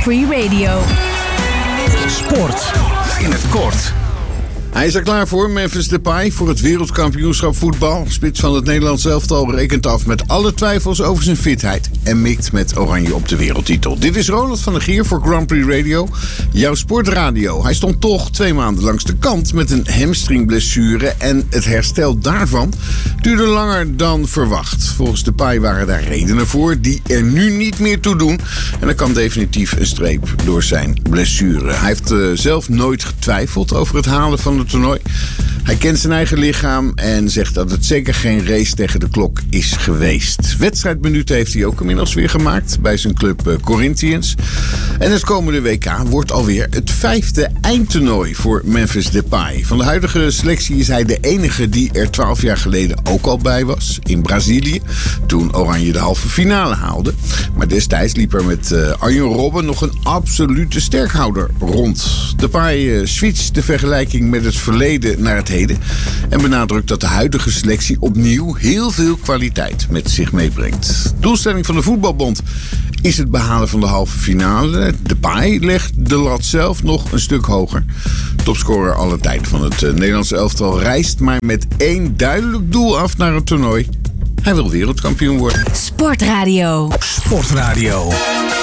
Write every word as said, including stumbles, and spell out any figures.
Free Radio. Sport in het kort. Hij is er klaar voor, Memphis Depay, voor het wereldkampioenschap voetbal. Spits van het Nederlands elftal rekent af met alle twijfels over zijn fitheid en mikt met Oranje op de wereldtitel. Dit is Ronald van der Gier voor Grand Prix Radio, jouw sportradio. Hij stond toch twee maanden langs de kant met een hamstringblessure en het herstel daarvan duurde langer dan verwacht. Volgens Depay waren daar redenen voor die er nu niet meer toe doen en er kan definitief een streep door zijn blessure. Hij heeft uh, zelf nooit getwijfeld over het halen van het toernooi. Hij kent zijn eigen lichaam en zegt dat het zeker geen race tegen de klok is geweest. Wedstrijdminuten heeft hij ook inmiddels weer gemaakt bij zijn club uh, Corinthians. En het komende W K wordt alweer het vijfde eindtoernooi voor Memphis Depay. Van de huidige selectie is hij de enige die er twaalf jaar geleden ook al bij was. In Brazilië, toen Oranje de halve finale haalde. Maar destijds liep er met uh, Arjen Robben nog een absolute sterkhouder rond. Depay uh, switcht de vergelijking met het verleden naar het heden en benadrukt dat de huidige selectie opnieuw heel veel kwaliteit met zich meebrengt. Doelstelling van de Voetbalbond is het behalen van de halve finale. Depay legt de lat zelf nog een stuk hoger. Topscorer aller tijden van het uh, Nederlandse elftal reist maar met één duidelijk doel af naar het toernooi. Hij wil wereldkampioen worden. Sportradio. Sportradio.